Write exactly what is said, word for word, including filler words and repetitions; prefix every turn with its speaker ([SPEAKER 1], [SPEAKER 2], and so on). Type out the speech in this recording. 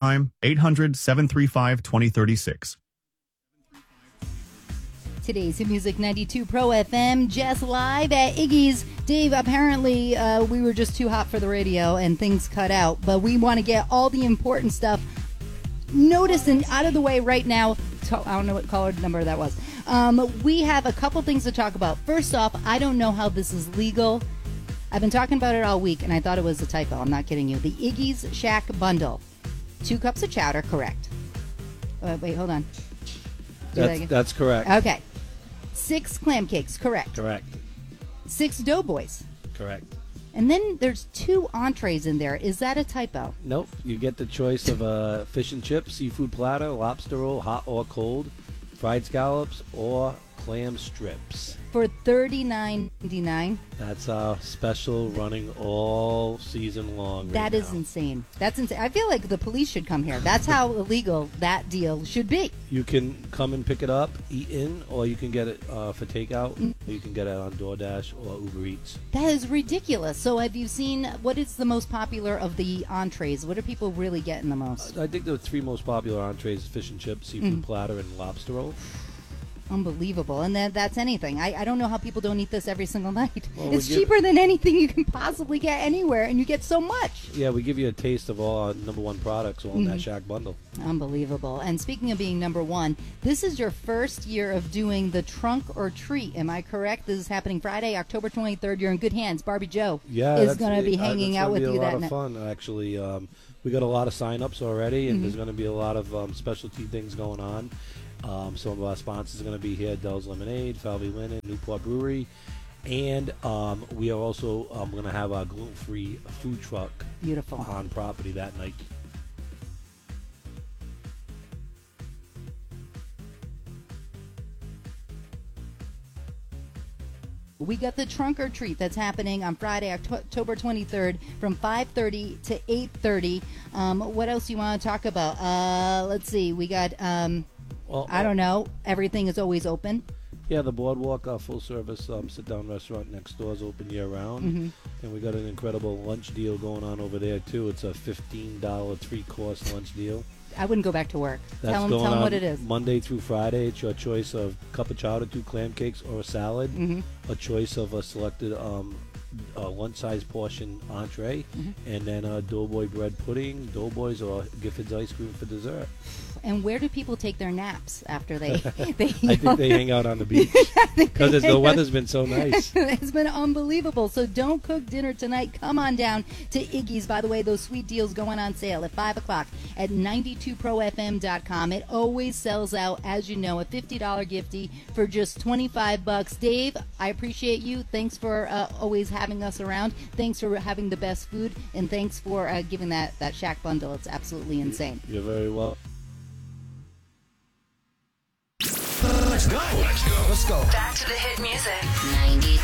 [SPEAKER 1] Time eight hundred, seven three five, two zero three six.
[SPEAKER 2] Today's Hit Music ninety-two Pro F M, just live at Iggy's. Dave, apparently uh, we were just too hot for the radio and things cut out, but we want to get all the important stuff noticed and out of the way right now. I don't know what caller number that was. Um, we have a couple things to talk about. First off, I don't know how this is legal. I've been talking about it all week, and I thought it was a typo. I'm not kidding you. The Iggy's Shack Bundle. Two cups of chowder, correct. Uh, wait, hold on. Do
[SPEAKER 3] That's,
[SPEAKER 2] that
[SPEAKER 3] that's correct.
[SPEAKER 2] Okay. Six clam cakes, correct.
[SPEAKER 3] Correct.
[SPEAKER 2] Six doughboys.
[SPEAKER 3] Correct.
[SPEAKER 2] And then there's two entrees in there. Is that a typo?
[SPEAKER 3] Nope. You get the choice of a fish and chips, seafood platter, lobster roll, hot or cold, fried scallops, or clam strips.
[SPEAKER 2] For thirty-nine ninety-nine.
[SPEAKER 3] That's our special running all season long. Right
[SPEAKER 2] That is
[SPEAKER 3] now.
[SPEAKER 2] insane. That's insane. I feel like the police should come here. That's how illegal that deal should be.
[SPEAKER 3] You can come and pick it up, eat in, or you can get it uh, for takeout. Or you can get it on DoorDash or Uber Eats.
[SPEAKER 2] That is ridiculous. So have you seen, what is the most popular of the entrees? What are people really getting the most?
[SPEAKER 3] I think the three most popular entrees: fish and chips, seafood
[SPEAKER 2] Mm.
[SPEAKER 3] platter, and lobster roll.
[SPEAKER 2] Unbelievable. And that, that's anything. I, I don't know how people don't eat this every single night.
[SPEAKER 3] Well,
[SPEAKER 2] it's
[SPEAKER 3] we give-
[SPEAKER 2] cheaper than anything you can possibly get anywhere, and you get so much.
[SPEAKER 3] Yeah, we give you a taste of all our number one products all in that Shack bundle.
[SPEAKER 2] Unbelievable. And speaking of being number one, this is your first year of doing the trunk or treat. Am I correct? This is happening Friday, October twenty-third. You're in good hands. Barbie Joe
[SPEAKER 3] Yeah,
[SPEAKER 2] is
[SPEAKER 3] that's-
[SPEAKER 2] going to be
[SPEAKER 3] uh,
[SPEAKER 2] hanging
[SPEAKER 3] that's
[SPEAKER 2] out
[SPEAKER 3] gonna
[SPEAKER 2] with
[SPEAKER 3] be
[SPEAKER 2] you
[SPEAKER 3] a lot
[SPEAKER 2] that
[SPEAKER 3] of
[SPEAKER 2] night.
[SPEAKER 3] fun, actually. Um, we got a lot of sign-ups already, and
[SPEAKER 2] Mhm.
[SPEAKER 3] there's going to be a lot of um, specialty things going on. Um, some of our sponsors are going to be here: Dell's Lemonade, Falvey Linen, Newport Brewery, and um, we are also um, going to have our gluten-free food truck
[SPEAKER 2] Beautiful.
[SPEAKER 3] on property that night.
[SPEAKER 2] We got the trunk or treat that's happening on Friday, October twenty-third, from five thirty to eight thirty. Um, what else do you want to talk about? Uh, let's see. We got, um,
[SPEAKER 3] Well,
[SPEAKER 2] I don't know. Everything is always open.
[SPEAKER 3] Yeah, the Boardwalk, our full-service um, sit-down restaurant next door, is open year-round.
[SPEAKER 2] Mhm.
[SPEAKER 3] And we got an incredible lunch deal going on over there, too. It's a fifteen dollars three-course lunch deal.
[SPEAKER 2] I wouldn't go back to work.
[SPEAKER 3] That's
[SPEAKER 2] tell them,
[SPEAKER 3] going
[SPEAKER 2] tell them
[SPEAKER 3] on
[SPEAKER 2] what it is.
[SPEAKER 3] Monday through Friday. It's your choice of cup of chowder, two clam cakes, or a salad.
[SPEAKER 2] Mhm.
[SPEAKER 3] A choice of a selected um, uh, lunch-size portion entree.
[SPEAKER 2] Mhm.
[SPEAKER 3] And then a Doughboy bread pudding, Doughboys, or Gifford's ice cream for dessert.
[SPEAKER 2] And where do people take their naps after they? they
[SPEAKER 3] I think they hang out on the beach because the weather's been so nice.
[SPEAKER 2] It's been unbelievable. So don't cook dinner tonight. Come on down to Iggy's. By the way, those sweet deals going on sale at five o'clock at ninety-two pro f m dot com. It always sells out, as you know, a fifty dollars gifty for just twenty-five bucks. Dave, I appreciate you. Thanks for uh, always having us around. Thanks for having the best food. And thanks for uh, giving that, that Shack bundle. It's absolutely insane.
[SPEAKER 3] You're very welcome.
[SPEAKER 4] Let's go. Let's go. Let's go.
[SPEAKER 5] Back to the hit music. ninety-two